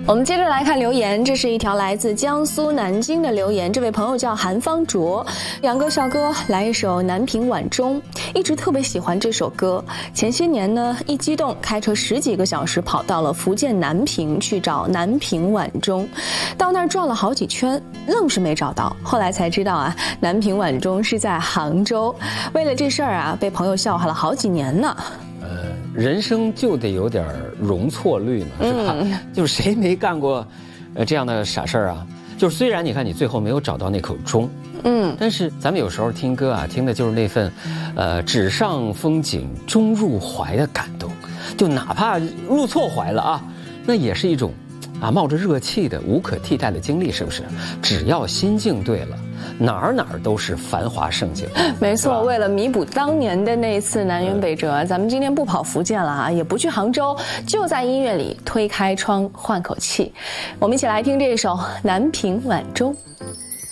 我们接着来看留言，这是一条来自江苏南京的留言，这位朋友叫韩方卓，杨哥小哥来一首《南屏晚钟》，一直特别喜欢这首歌。前些年呢，一激动开车10几个小时跑到了福建南平去找《南屏晚钟》，到那儿转了好几圈，愣是没找到。后来才知道啊，《南屏晚钟》是在杭州。为了这事儿啊，被朋友笑话了好几年呢。 人生就得有点容错率嘛，是吧？就是谁没干过，这样的傻事儿啊？就是虽然你看你最后没有找到那口钟，但是咱们有时候听歌啊，听的就是那份，纸上风景终入怀的感动。就哪怕入错怀了啊，那也是一种，冒着热气的无可替代的经历，是不是？只要心境对了。哪儿都是繁华盛景。 没错，为了弥补当年的那一次南辕北辙，咱们今天不跑福建了啊，也不去杭州，就在音乐里推开窗换口气。我们一起来听这首《南屏晚钟》。